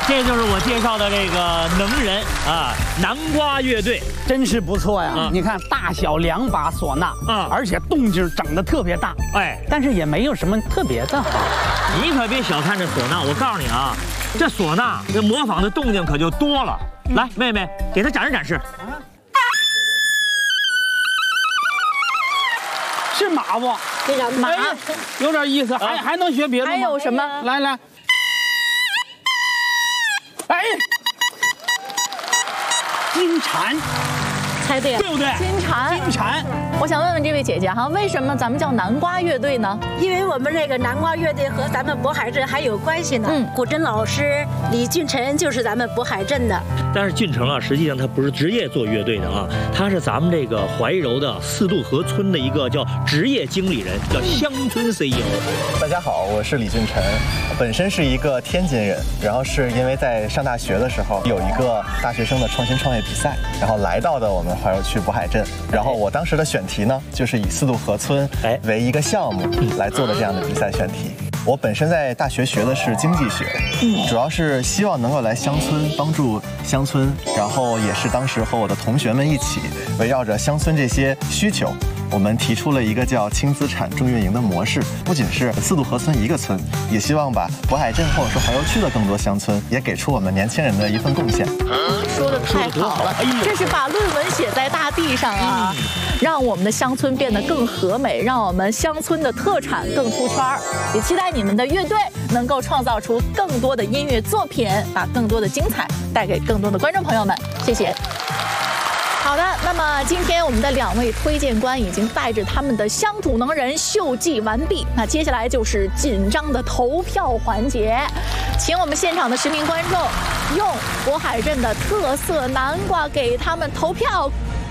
这就是我介绍的这个能人啊，南瓜乐队， 真是不错呀！你看，大小2把唢呐，而且动静整得特别大， 哎， 但是也没有什么特别的哈。 你可别小看这唢呐，我告诉你啊，这唢呐这模仿的动静可就多了。来，妹妹，给他展示展示。 是马不？ 这个马有点意思，还能学别的吗？ 还有什么？ 来，哎，金蝉， 猜对了， 对不对？ 金蝉， 金蝉。 我想问问这位姐姐哈，为什么咱们叫南瓜乐队呢？ 因为我们这个南瓜乐队和咱们渤海镇还有关系呢。古筝老师李俊臣就是咱们渤海镇的。 但是俊成啊，实际上他不是职业做乐队的啊，他是咱们这个怀柔的四渡河村的一个叫职业经理人，叫乡村 CEO。 大家好，我是李俊臣，本身是一个天津人，然后是因为在上大学的时候有一个大学生的创新创业比赛，然后来到的我们怀柔区渤海镇，然后我当时的选题呢，就是以四渡河村为一个项目来做的这样的比赛选题。我本身在大学学的是经济学，主要是希望能够来乡村帮助乡村，然后也是当时和我的同学们一起围绕着乡村这些需求，我们提出了一个叫轻资产重运营的模式，不仅是四渡河村一个村，也希望把渤海镇或者说怀柔区的更多乡村也给出我们年轻人的一份贡献。 说的太好了，这是把论文写在大地上啊，让我们的乡村变得更和美，让我们乡村的特产更出圈儿。也期待你们的乐队能够创造出更多的音乐作品，把更多的精彩带给更多的观众朋友们。谢谢。好的，那么今天我们的2位推荐官已经带着他们的乡土能人秀技完毕，那接下来就是紧张的投票环节，请我们现场的10名观众用渤海镇的特色南瓜给他们投票。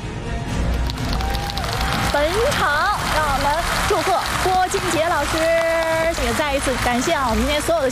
本场让我们祝贺郭金杰老师，也再一次感谢我们今天所有的